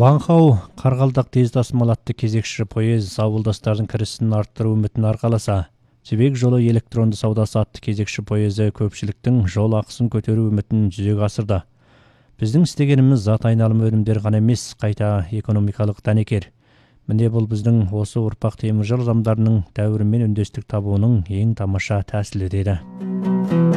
Ванхау Қарғалдақ тез тасымал атты кезекші пойыз ауылдастардың кірісін арттыру үмітін арқаласа, Жібек жолы электронды саудасы атты кезекші пойызы көпшіліктің жол ақысын көтеру үмітін жүзеге асырды. Біздің істегеніміз зат айналым өнімдер ғана емес, қайта экономикалық дәнекер. Міне бұл біздің осы ұрпақ теміржол адамдарының дәуірмен үндестік табуының ең тамаша тәсілі деді.